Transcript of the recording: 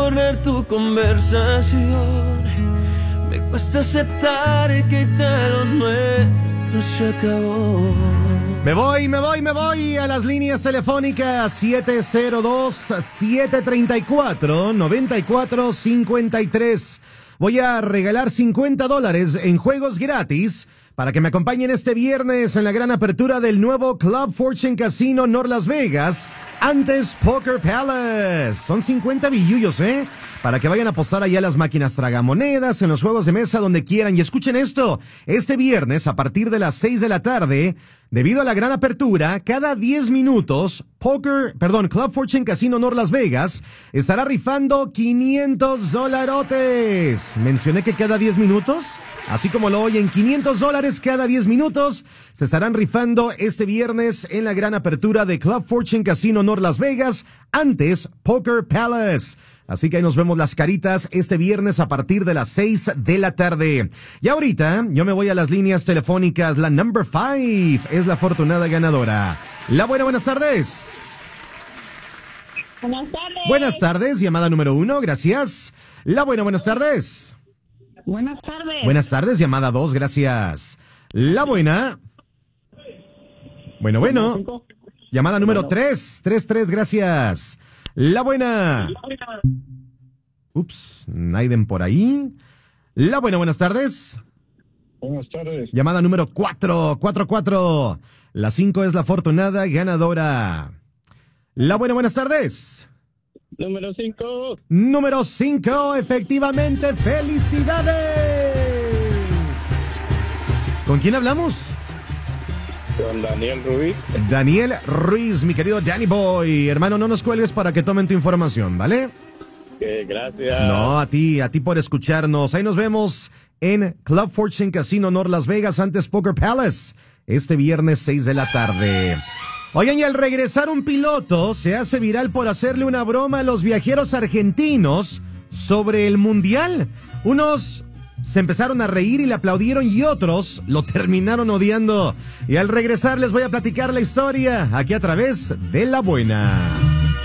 correr tu conversación. Me cuesta aceptar que ya lo nuestro se acabó. Me voy a las líneas telefónicas 702-734-9453. Voy a regalar $50 en juegos gratis para que me acompañen este viernes en la gran apertura del nuevo Club Fortune Casino North Las Vegas, antes Poker Palace. Son 50 billullos, para que vayan a apostar allá a las máquinas tragamonedas, en los juegos de mesa, donde quieran. Y escuchen esto, este viernes a partir de las 6 de la tarde, debido a la gran apertura, cada 10 minutos, Club Fortune Casino North Las Vegas estará rifando $500. Mencioné que cada 10 minutos, así como lo oyen, $500 cada 10 minutos se estarán rifando este viernes en la gran apertura de Club Fortune Casino North Las Vegas, antes Poker Palace. Así que ahí nos vemos las caritas este viernes a partir de las 6 de la tarde. Y ahorita yo me voy a las líneas telefónicas. La number 5 es la afortunada ganadora. Buenas tardes. Buenas tardes. Buenas tardes, llamada número 1, gracias. Buenas tardes. Buenas tardes. Buenas tardes, llamada 2, gracias. Bueno. Llamada número 3, gracias. Ups, Naiden por ahí. Buenas tardes. Buenas tardes. Llamada número 4. La 5 es la afortunada ganadora. Buenas tardes. Número 5. Número 5, efectivamente, felicidades. ¿Con quién hablamos? Con Daniel Ruiz. Daniel Ruiz, mi querido Danny Boy. Hermano, no nos cuelgues para que tomen tu información, ¿vale? Gracias. No, a ti por escucharnos. Ahí nos vemos en Club Fortune Casino North Las Vegas, antes Poker Palace, este viernes 6 de la tarde. Oigan, y al regresar un piloto se hace viral por hacerle una broma a los viajeros argentinos sobre el Mundial. Unos se empezaron a reír y le aplaudieron y otros lo terminaron odiando. Y al regresar les voy a platicar la historia aquí a través de La Buena.